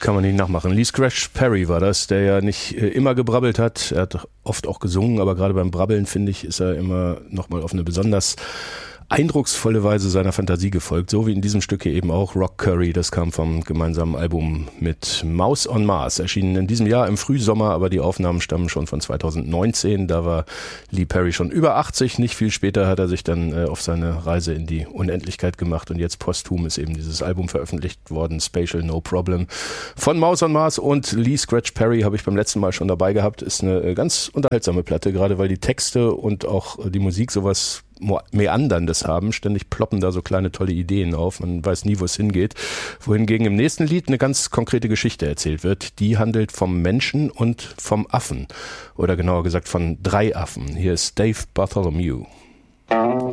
kann man nicht nachmachen. Lee Scratch Perry war das, der ja nicht immer gebrabbelt hat. Er hat oft auch gesungen, aber gerade beim Brabbeln, finde ich, ist er immer nochmal auf eine besonders eindrucksvolle Weise seiner Fantasie gefolgt, so wie in diesem Stück hier eben auch Rock Curry, das kam vom gemeinsamen Album mit Mouse on Mars, erschienen in diesem Jahr im Frühsommer, aber die Aufnahmen stammen schon von 2019, da war Lee Perry schon über 80, nicht viel später hat er sich dann auf seine Reise in die Unendlichkeit gemacht und jetzt posthum ist eben dieses Album veröffentlicht worden, Spatial No Problem von Mouse on Mars und Lee Scratch Perry habe ich beim letzten Mal schon dabei gehabt, ist eine ganz unterhaltsame Platte, gerade weil die Texte und auch die Musik sowas Meanderndes haben. Ständig ploppen da so kleine tolle Ideen auf. Man weiß nie, wo es hingeht. Wohingegen im nächsten Lied eine ganz konkrete Geschichte erzählt wird. Die handelt vom Menschen und vom Affen. Oder genauer gesagt von 3 Affen. Hier ist Dave Bartholomew.